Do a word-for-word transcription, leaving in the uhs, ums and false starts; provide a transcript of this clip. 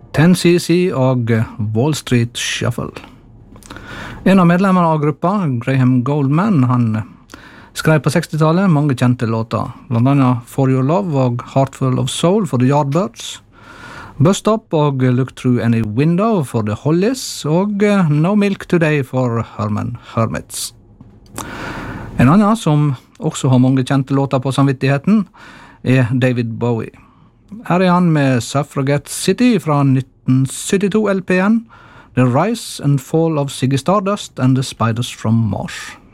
ten C C og Wall Street Shuffle. En av medlemmene av gruppa, Graham Goldman, han skrev på sekstitallet mange kjente låter, blant annet For Your Love og Heartful of Soul for The Yardbirds, Bust Up og Look Through Any Window for The Hollies og No Milk Today for Herman Hermits. En annen som også har mange kjente låter på samvittigheten er David Bowie. Her er han med Suffragette City fra nitten syttito L P-en The Rise and Fall of Ziggy Stardust and the Spiders from Mars.